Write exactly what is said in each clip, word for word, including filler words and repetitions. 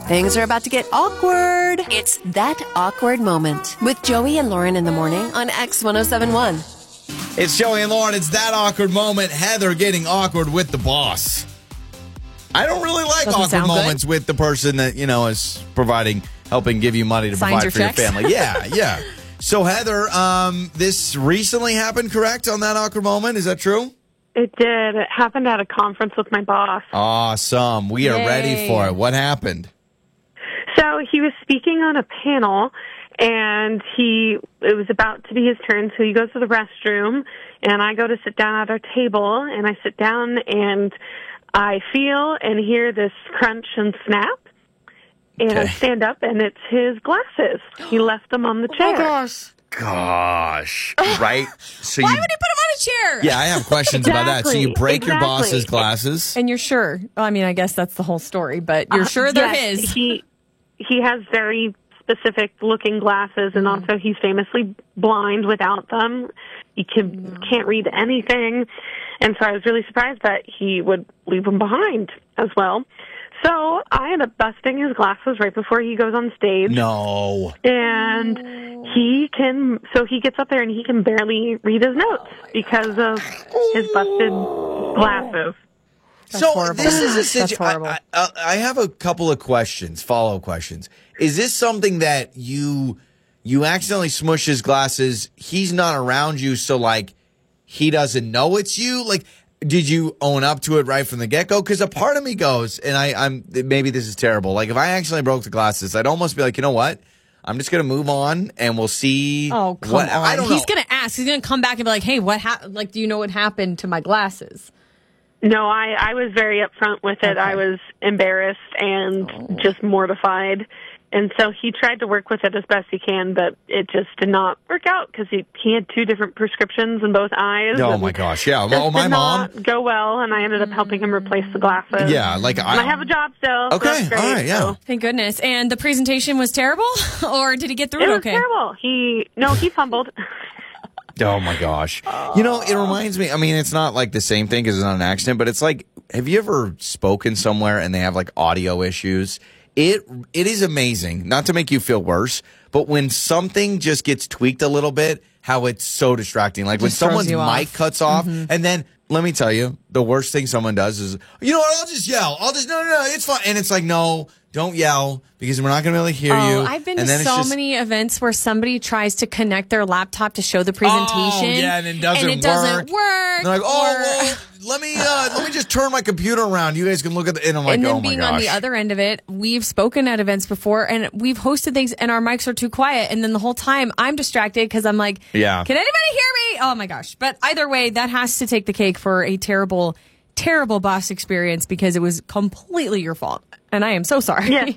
Things are about to get awkward. It's That Awkward Moment with Joey and Lauren in the morning on X one oh seven one. It's Joey and Lauren. It's That Awkward Moment. Heather getting awkward with the boss. I don't really like Doesn't awkward moments good. with the person that, you know, is providing, helping give you money to Signs provide your for checks. your family. Yeah, yeah. So, Heather, um, this recently happened, correct, on That Awkward Moment? Is that true? It did. It happened at a conference with my boss. Awesome. We are Yay. ready for it. What happened? So he was speaking on a panel, and he it was about to be his turn, so he goes to the restroom, and I go to sit down at our table, and I sit down, and I feel and hear this crunch and snap, and I Okay. stand up, and it's his glasses. He left them on the chair. gosh. Gosh. Right? So Why you, would he put him on a chair? Yeah, I have questions about that. So you Exactly. break your Exactly. boss's glasses. And you're sure? I mean, I guess that's the whole story, but you're sure they're Uh, yes, his. He he has very specific looking glasses, and also he's famously blind without them. He can, can't read anything, and so I was really surprised that he would leave them behind as well. So I end up busting his glasses right before he goes on stage, No. and he can. So he gets up there and he can barely read his notes because of his busted glasses. So horrible. this is a That's situation. horrible. I, I, I have a couple of questions, follow-up questions. Is this something that you you accidentally smush his glasses? He's not around you, so like he doesn't know it's you. Like, did you own up to it right from the get-go? Because a part of me goes, and I, I'm maybe this is terrible. Like if I accidentally broke the glasses, I'd almost be like, you know what? I'm just gonna move on, and we'll see. Oh, come what, on. I don't He's know. going to ask. He's going to come back and be like, hey, what happened? Like, do you know what happened to my glasses? No, I, I was very upfront with it. Okay. I was embarrassed and just mortified. And so he tried to work with it as best he can, but it just did not work out because he, he had two different prescriptions in both eyes. Oh and my gosh, yeah. this Oh, my did mom. not go well, and I ended up helping him replace the glasses. Yeah, like And I I. have a job still. so Okay, that's great. all right, yeah. So Thank goodness. And the presentation was terrible? Or did he get through it it was okay? terrible. He no, he fumbled. Oh my gosh. You know, it reminds me, I mean, it's not like the same thing because it's not an accident, but it's like, have you ever spoken somewhere and they have like audio issues? It It is amazing, not to make you feel worse, but when something just gets tweaked a little bit, how it's so distracting. Like when Just throws someone's you mic off. cuts off and then, let me tell you, the worst thing someone does is, you know what, I'll just yell. I'll just, no, no, no, it's fine. And it's like, no, don't yell because we're not going to be able to hear you. Oh, I've been and to then it's so just- many events where somebody tries to connect their laptop to show the presentation. Oh, yeah, and it doesn't and it doesn't work. work. They're like, oh, or- well, let me uh, let me just turn my computer around. You guys can look at the. And I'm like, and then oh my being gosh. on the other end of it, we've spoken at events before and we've hosted things and our mics are too quiet. And then the whole time I'm distracted because I'm like, Yeah. can anybody hear me? Oh my gosh. But either way, that has to take the cake for a terrible, terrible boss experience because it was completely your fault. And I am so sorry. Yes.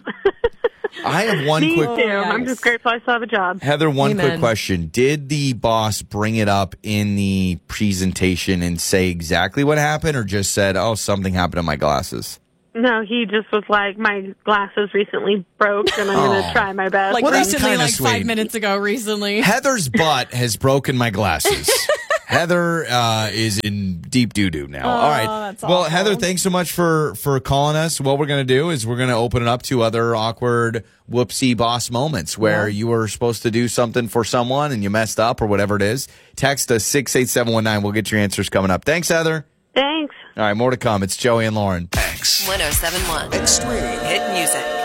I have one Me quick. too. I'm just grateful I still have a job. Heather, one quick Amen. question. Did the boss bring it up in the presentation and say exactly what happened or just said, oh, something happened to my glasses? No, he just was like, my glasses recently broke, and I'm going Oh. to try my best. Like Well, that's recently, kinda like five sweet. minutes ago, recently. Heather's butt has broken my glasses. Heather uh, is in deep doo-doo now. All right. that's well, awful. Heather, thanks so much for, for calling us. What we're going to do is we're going to open it up to other awkward whoopsie boss moments where you were supposed to do something for someone and you messed up or whatever it is. Text us six eight seven one nine. We'll get your answers coming up. Thanks, Heather. Thanks. All right, more to come. It's Joey and Lauren. one oh seven one. Extreme. Hit music.